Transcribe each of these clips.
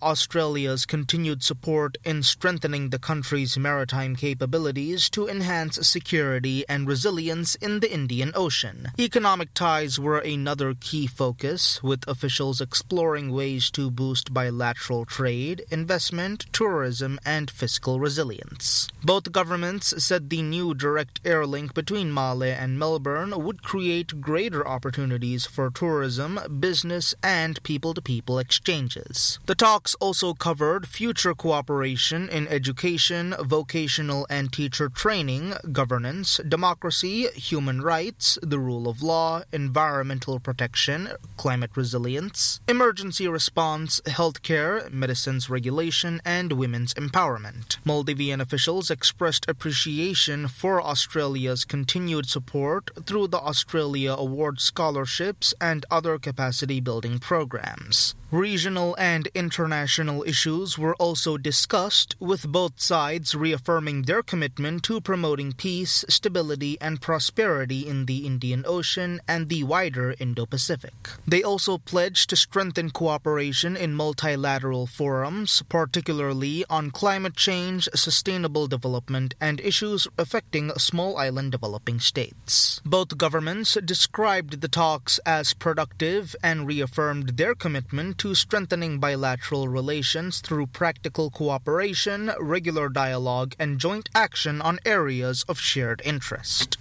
Australia's continued support in strengthening the country's maritime capabilities to enhance security and resilience in the Indian Ocean. Economic ties were another key focus, with officials exploring ways to boost bilateral trade, investment, tourism, and fiscal resilience. Both governments said the new direct air link between Male and Melbourne would create greater opportunities for tourism, business, and people-to-people exchanges. The talks also covered future cooperation in education, vocational and teacher training, governance, democracy, human rights, the rule of law, environmental protection, climate resilience, emergency response, healthcare, medicines regulation, and women's empowerment. Maldivian officials expressed appreciation for Australia's continued support through the Australia Award scholarships and other capacity-building programs. Regional and international issues were also discussed, with both sides reaffirming their commitment to promoting peace, stability, and prosperity in the Indian Ocean and the wider Indo-Pacific. They also pledged to strengthen cooperation in multilateral forums, particularly on climate change, sustainable development, and issues affecting small island developing states. Both governments described the talks as productive and reaffirmed their commitment to strengthening bilateral relations through practical cooperation, regular dialogue, and joint action on areas of shared interest.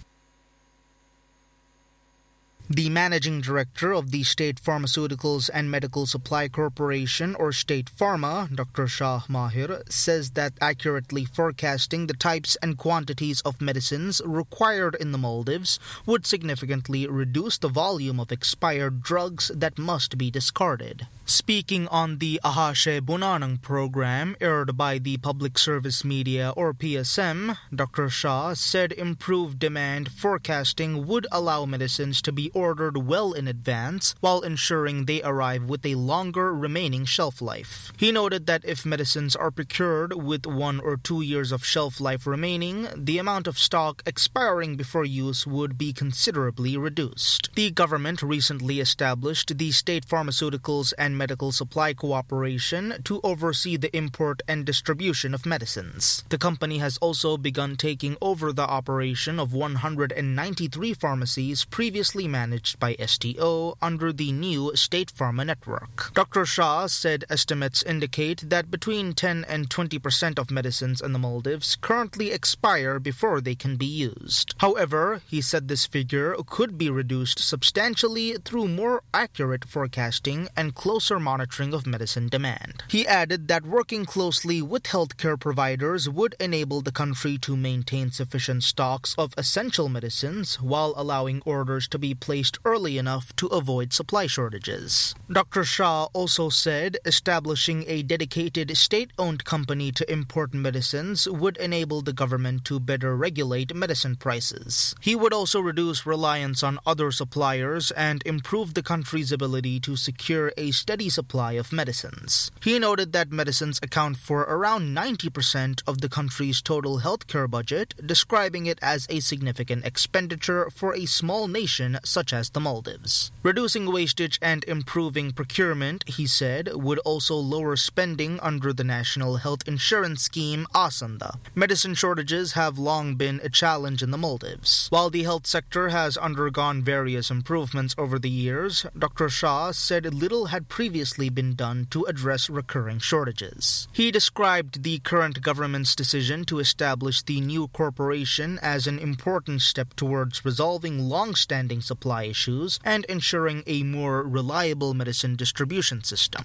The managing director of the State Pharmaceuticals and Medical Supply Corporation, or State Pharma, Dr. Shah Mahir, says that accurately forecasting the types and quantities of medicines required in the Maldives would significantly reduce the volume of expired drugs that must be discarded. Speaking on the Ahashe Bunanang program aired by the Public Service Media, or PSM, Dr. Shah said improved demand forecasting would allow medicines to be ordered well in advance while ensuring they arrive with a longer remaining shelf life. He noted that if medicines are procured with 1 or 2 years of shelf life remaining, the amount of stock expiring before use would be considerably reduced. The government recently established the State Pharmaceuticals and Medical Supply Cooperation to oversee the import and distribution of medicines. The company has also begun taking over the operation of 193 pharmacies previously managed by STO under the new State Pharma network. Dr. Shah said estimates indicate that between 10 and 20% of medicines in the Maldives currently expire before they can be used. However, he said this figure could be reduced substantially through more accurate forecasting and closer monitoring of medicine demand. He added that working closely with healthcare providers would enable the country to maintain sufficient stocks of essential medicines while allowing orders to be placed early enough to avoid supply shortages. Dr. Shah also said establishing a dedicated state-owned company to import medicines would enable the government to better regulate medicine prices. He would also reduce reliance on other suppliers and improve the country's ability to secure a steady supply of medicines. He noted that medicines account for around 90% of the country's total healthcare budget, describing it as a significant expenditure for a small nation such as the Maldives. Reducing wastage and improving procurement, he said, would also lower spending under the National Health Insurance Scheme, ASANDA. Medicine shortages have long been a challenge in the Maldives. While the health sector has undergone various improvements over the years, Dr. Shah said little had previously been done to address recurring shortages. He described the current government's decision to establish the new corporation as an important step towards resolving long-standing supply issues and ensuring a more reliable medicine distribution system.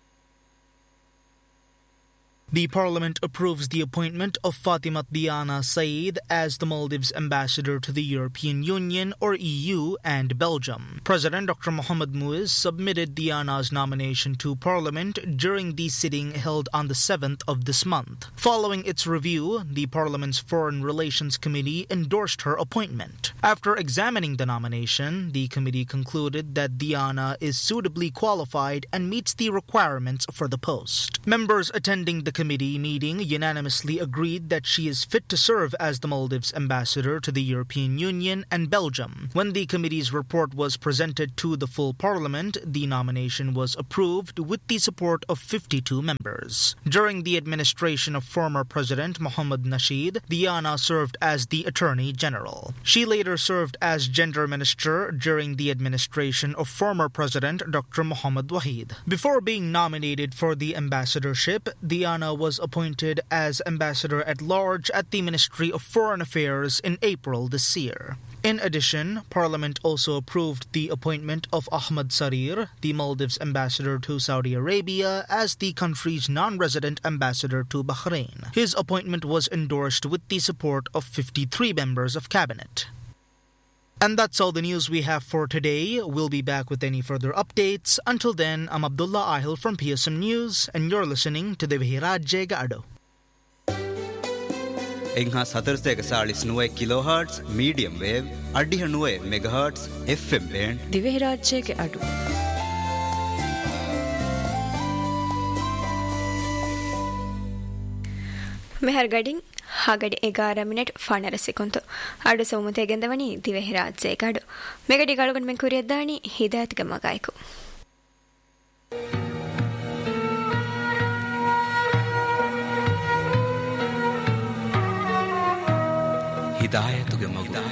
The Parliament approves the appointment of Fatimat Diana Saeed as the Maldives ambassador to the European Union, or EU, and Belgium. President Dr. Mohamed Muiz submitted Diana's nomination to Parliament during the sitting held on the 7th of this month. Following its review, the Parliament's Foreign Relations Committee endorsed her appointment. After examining the nomination, the committee concluded that Diana is suitably qualified and meets the requirements for the post. Members attending the committee meeting unanimously agreed that she is fit to serve as the Maldives ambassador to the European Union and Belgium. When the committee's report was presented to the full parliament, the nomination was approved with the support of 52 members. During the administration of former President Mohamed Nasheed, Diana served as the Attorney General. She later served as Gender Minister during the administration of former President Dr. Mohamed Wahid. Before being nominated for the ambassadorship, Diana was appointed as Ambassador at Large at the Ministry of Foreign Affairs in April this year. In addition, Parliament also approved the appointment of Ahmad Sarir, the Maldives ambassador to Saudi Arabia, as the country's non-resident ambassador to Bahrain. His appointment was endorsed with the support of 53 members of cabinet. And that's all the news we have for today. We'll be back with any further updates. Until then, I'm Abdullah Ahil from PSM News, and you're listening to Divhi Rajya Gado. එංහා සතරසයක සාලිස් නුවයි කිලෝහර්ට්ස් medium wave අඩිහ නුවයි මෙගහර්ට්ස් FM band Dhivehi රාජ්‍යයක අඩු මෙහර් ගඩින් ಹಾಗಡಿ 11 minute 12 second ಅಡು ಸೋಮತೆ ಗೆಂದವನಿ ದಿವೆಹಿ ರಾಜ್ಯಯಕ ಅಡು ಮೆಗಡಿ ಗಳಗನ್ men ಕುರಿಯದ್ದಾನಿ ಹಿದಾಯತ್ಗೆ ಮಗಾಯಕು ಹಿದಾಯತುಗೆ ಮಗು